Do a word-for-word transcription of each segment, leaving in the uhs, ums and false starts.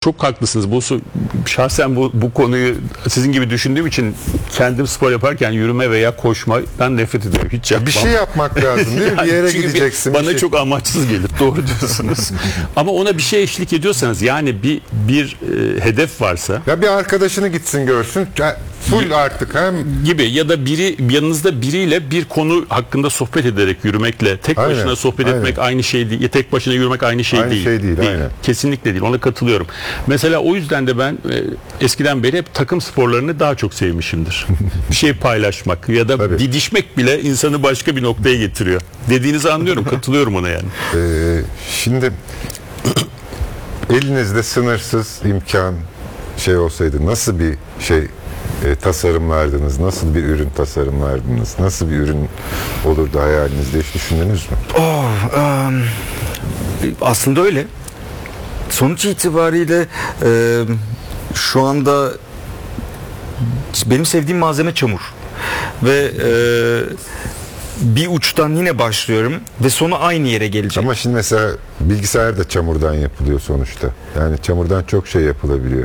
çok haklısınız. Bu şahsen bu bu konuyu sizin gibi düşündüğüm için kendim spor yaparken yürüme veya koşmadan nefret ediyorum. Hiç yapmam. Bir şey yapmak lazım değil mi? Yani bir yere çünkü gideceksin. Bana bir şey... çok amaçsız gelir. Doğru diyorsunuz. Ama ona bir şey eşlik ediyorsanız, yani bir bir e, hedef varsa. Ya bir arkadaşını gitsin görsün. Full artık hem gibi, ya da biri yanınızda biriyle bir konu hakkında sohbet ederek yürümekle tek aynen, başına sohbet aynen. etmek aynı şey değil. Tek başına yürümek aynı şey aynı değil. şey değil, değil. aynen. Kesinlikle değil. Ona katılıyorum. Mesela o yüzden de ben e, eskiden beri hep takım sporlarını daha çok sevmişimdir. Bir şey paylaşmak ya da Tabii. didişmek bile insanı başka bir noktaya getiriyor. Dediğinizi anlıyorum. Katılıyorum ona yani. Ee, şimdi elinizde sınırsız imkan şey olsaydı nasıl bir şey e, tasarımlardınız? Nasıl bir ürün tasarımlardınız? Nasıl bir ürün olurdu hayalinizde, hiç düşündünüz mü? Oh, um, aslında öyle. Sonuç itibariyle e, şu anda benim sevdiğim malzeme çamur. Ve e, bir uçtan yine başlıyorum ve sonu aynı yere gelecek. Ama şimdi mesela bilgisayar da çamurdan yapılıyor sonuçta. Yani çamurdan çok şey yapılabiliyor.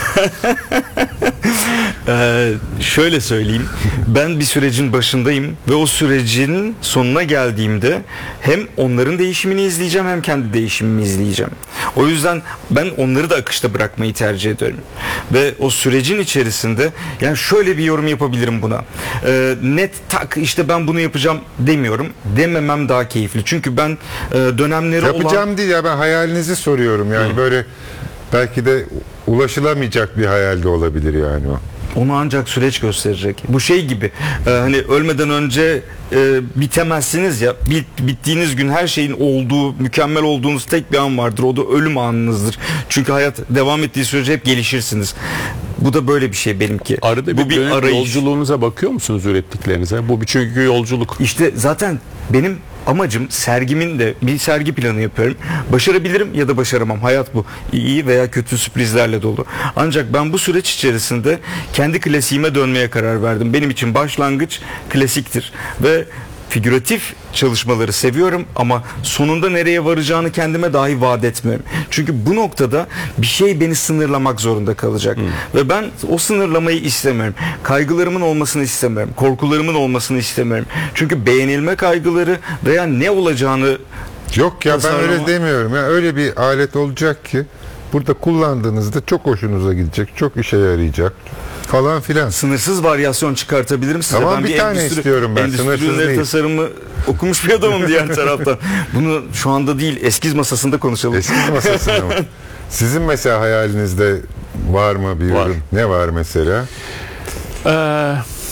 Ee, şöyle söyleyeyim, ben bir sürecin başındayım ve o sürecin sonuna geldiğimde hem onların değişimini izleyeceğim hem kendi değişimimi izleyeceğim. O yüzden ben onları da akışta bırakmayı tercih ediyorum. Ve o sürecin içerisinde, yani şöyle bir yorum yapabilirim buna. Ee, net tak işte ben bunu yapacağım demiyorum. Dememem daha keyifli. Çünkü ben e, dönemleri Yapacağım olan... değil ya, ben hayalinizi soruyorum. Yani Hı. böyle belki de ulaşılamayacak bir hayal de olabilir yani o. Onu ancak süreç gösterecek. Bu şey gibi, e, hani ölmeden önce e, bitemezsiniz ya, bit, bittiğiniz gün her şeyin olduğu, mükemmel olduğunuz tek bir an vardır. O da ölüm anınızdır. Çünkü hayat devam ettiği sürece hep gelişirsiniz. Bu da böyle bir şey benimki. Arada Bu bir, bir arayış. Yolculuğunuza bakıyor musunuz, ürettiklerinize? Bu bir çünkü yolculuk. İşte zaten benim amacım, sergimin de bir sergi planı yapıyorum. Başarabilirim ya da başaramam. Hayat bu. İyi veya kötü sürprizlerle dolu. Ancak ben bu süreç içerisinde kendi klasiğime dönmeye karar verdim. Benim için başlangıç klasiktir. Ve figüratif çalışmaları seviyorum ama sonunda nereye varacağını kendime dahi vaat etmiyorum. Çünkü bu noktada bir şey beni sınırlamak zorunda kalacak. Hmm. Ve ben o sınırlamayı istemiyorum. Kaygılarımın olmasını istemiyorum. Korkularımın olmasını istemiyorum. Çünkü beğenilme kaygıları veya ne olacağını yok ya, tasarlama... ben öyle demiyorum. Yani öyle bir alet olacak ki burada kullandığınızda çok hoşunuza gidecek, çok işe yarayacak falan filan. Sınırsız varyasyon çıkartabilirim size. Tamam, ben bir, bir tane endüstri, istiyorum ben. Endüstri ürünleri tasarımı okumuş bir adamım diğer taraftan. Bunu şu anda değil, eskiz masasında konuşalım. Eskiz masasında mı? Sizin mesela hayalinizde var mı bir var. ürün? Ne var mesela? Ee,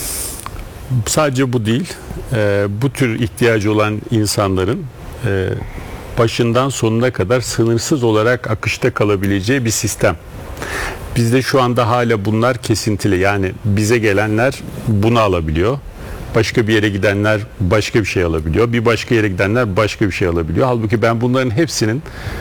sadece bu değil. Ee, bu tür ihtiyacı olan insanların e, başından sonuna kadar sınırsız olarak akışta kalabileceği bir sistem. Bizde şu anda hala bunlar kesintili. Yani bize gelenler bunu alabiliyor. Başka bir yere gidenler başka bir şey alabiliyor. Bir başka yere gidenler başka bir şey alabiliyor. Halbuki ben bunların hepsinin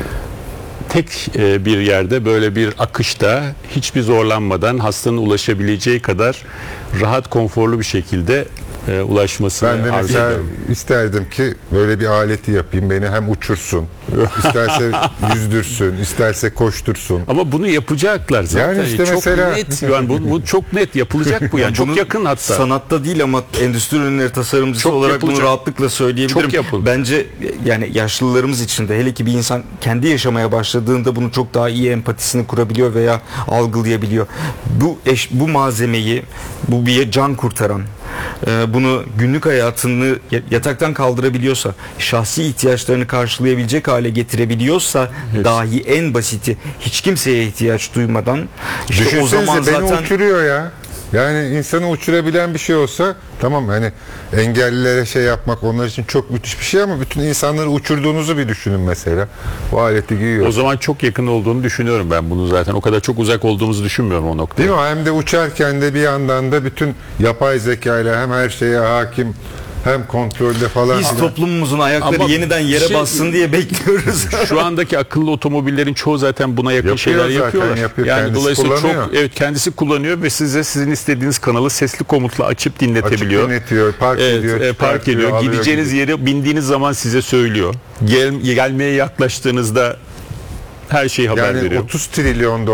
tek bir yerde, böyle bir akışta, hiçbir zorlanmadan hastanın ulaşabileceği kadar rahat, konforlu bir şekilde e, ulaşmasını ben de arzu mesela ediyorum. isterdim ki böyle bir aleti yapayım, beni hem uçursun, isterse yüzdürsün, isterse koştursun. Ama bunu yapacaklar zaten. Yani işte çok mesela... net, yani bu, bu çok net yapılacak bu, yani çok yakın hatta. Sanatta değil ama endüstri ürünleri tasarımcısı çok olarak yapılacak. Bunu rahatlıkla söyleyebilirim. Çok yapıldı. Bence yani yaşlılarımız için de, hele ki bir insan kendi yaşamaya başladığında bunu çok daha iyi empatisini kurabiliyor veya algılayabiliyor. Bu eş, bu malzemeyi, bu bir can kurtaran, bunu günlük hayatını yataktan kaldırabiliyorsa, şahsi ihtiyaçlarını karşılayabilecek hale getirebiliyorsa, evet, dahi en basiti, hiç kimseye ihtiyaç duymadan, işte düşünsenize, o zaman beni zaten uçuruyor ya. Yani insanı uçurabilen bir şey olsa tamam, hani engellilere şey yapmak onlar için çok müthiş bir şey ama bütün insanları uçurduğunuzu bir düşünün mesela. Bu aleti giyiyor. O zaman çok yakın olduğunu düşünüyorum ben bunu zaten. O kadar çok uzak olduğumuzu düşünmüyorum o noktaya. Değil mi? Hem de uçarken de bir yandan da bütün yapay zekayla hem her şeye hakim, hem kontrolde falan. Biz toplumumuzun ayakları ama yeniden yere şey, bassın diye bekliyoruz. Şu andaki akıllı otomobillerin çoğu zaten buna yakın yapıyor, şeyler yapıyorlar. Yapıyor, yani dolayısıyla kullanıyor. çok, evet, kendisi kullanıyor ve size sizin istediğiniz kanalı sesli komutla açıp dinletebiliyor. Açıp dinletiyor, park evet, ediyor, e, park ediyor. Gideceğiniz gidiyor. Yere bindiğiniz zaman size söylüyor. Gel, gelmeye yaklaştığınızda her şeyi haber yani veriyor. otuz trilyon